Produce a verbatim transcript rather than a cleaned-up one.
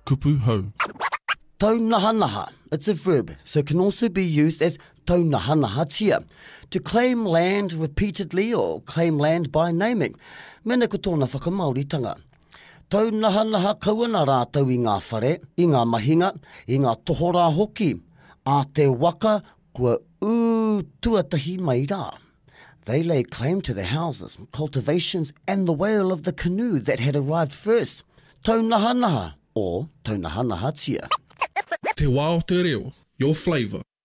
kupu hau. Taunahanaha. It's a verb, so it can also be used as taunahanahatia, to claim land repeatedly or claim land by naming. Mena ko tōna whakamauritanga. Taunahanaha kauana rātau i ngā whare, i ngā mahinga, i ngā tohora hoki, a te waka kua ū tuatahi mai rā. They lay claim to the houses, cultivations and the whale of the canoe that had arrived first. Taunahanaha or taunahanahatia. Te wā o te reo, your flavour.